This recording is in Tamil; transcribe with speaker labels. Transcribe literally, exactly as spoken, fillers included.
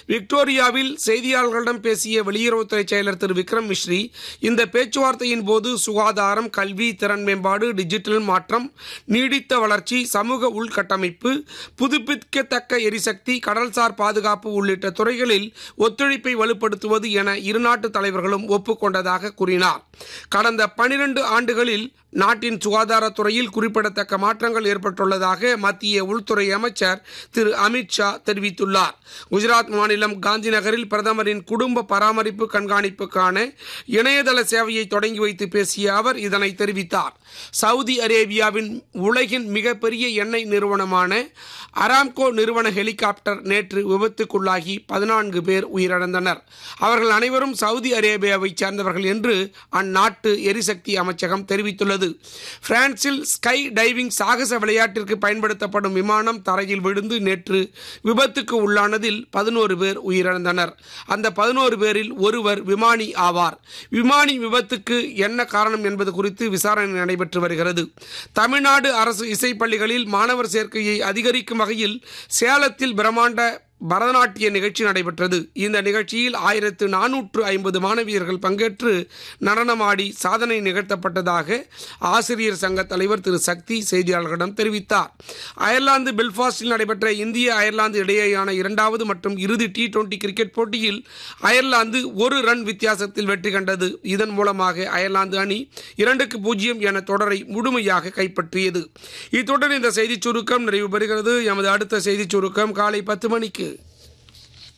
Speaker 1: விக்டோரியாவில் செய்தியாளர்களிடம் பேசிய வெளியுறவுத்துறை செயலர் திரு விக்ரம் மிஸ்ரி, இந்த பேச்சுவார்த்தையின் போது சுகாதாரம், கல்வி, திறன் மேம்பாடு, டிஜிட்டல் மாற்றம், நீடித்த வளர்ச்சி, சமூக உள்கட்டமைப்பு, புதுப்பிக்கத்தக்க எரிசக்தி, கடல்சார் பாதுகாப்பு உள்ளிட்ட துறைகளில் ஒத்துழைப்பை வலுப்படுத்துவது என இருநாட்டு தலைவர்களும் ஒப்புக்கொண்டதாக கூறினார். கடந்த பனிரெண்டு ஆண்டுகளில் நாட்டின் சுகாதாரத்துறையில் குறிப்பிடத்தக்க மாற்றங்கள் ஏற்பட்டுள்ளதாக மத்திய உள்துறை அமைச்சர் திரு அமித் ஷா தெரிவித்துள்ளார். குஜராத் மாநிலம் காந்தி நகரில் பிரதமரின் குடும்ப பராமரிப்பு கண்காணிப்புக்கான இணையதள சேவையை தொடங்கி வைத்து பேசிய அவர் இதனை தெரிவித்தார். சவுதி அரேபியாவின் உலகின் மிகப்பெரிய எண்ணெய் நிறுவனமான அராம்கோ நிறுவன ஹெலிகாப்டர் நேற்று விபத்துக்குள்ளாகி பதினான்கு பேர் உயிரிழந்தனர். அவர்கள் அனைவரும் சவுதி அரேபியாவைச் சேர்ந்தவர்கள் என்று அந்நாட்டு எரிசக்தி அமைச்சகம் தெரிவித்துள்ளது. பிரான்சில் ஸ்கை டைவிங் சாகச விளையாட்டிற்கு பயன்படுத்தப்படும் விமானம் தரையில் விழுந்து நேற்று விபத்துக்கு உள்ளானதில் பதினோரு பேர் உயிரிழந்தனர். அந்த பதினோரு பேரில் ஒருவர் விமானி ஆவார். விமானி விபத்துக்கு என்ன காரணம் என்பது குறித்து விசாரணை நடைபெற்று வருகிறது. தமிழ்நாடு அரசு இசைப்பள்ளிகளில் மாணவர் சேர்க்கையை அதிகரிக்கும் வகையில் சேலத்தில் பிரம்மாண்ட பரதநாட்டிய நிகழ்ச்சி நடைபெற்றது. இந்த நிகழ்ச்சியில் ஆயிரத்து நானூற்று ஐம்பது மாணவியர்கள் பங்கேற்று நடனமாடி சாதனை நிகழ்த்தப்பட்டதாக ஆசிரியர் சங்க தலைவர் திரு சக்தி செய்தியாளர்களிடம் தெரிவித்தார். அயர்லாந்து பெல்ஃபாஸ்டில் நடைபெற்ற இந்திய அயர்லாந்து இடையேயான இரண்டாவது மற்றும் இறுதி டி டுவெண்டி கிரிக்கெட் போட்டியில் அயர்லாந்து ஒரு ரன் வித்தியாசத்தில் வெற்றி கண்டது. இதன் மூலமாக அயர்லாந்து அணி இரண்டுக்கு பூஜ்ஜியம் என தொடரை முழுமையாக கைப்பற்றியது. இத்துடன் இந்த செய்திச் சுருக்கம் நிறைவு பெறுகிறது. எமது அடுத்த செய்திச் சுருக்கம் காலை பத்து மணிக்கு.